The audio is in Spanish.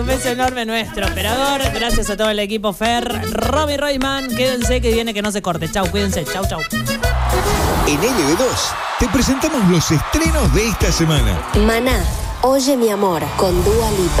Un beso enorme a nuestro operador. Gracias a todo el equipo Fer. Romy Royman, quédense que viene que no se corte. Chau, cuídense. Chau, chau. En LB2 te presentamos los estrenos de esta semana. Maná, Oye mi amor, con Dua Lipa.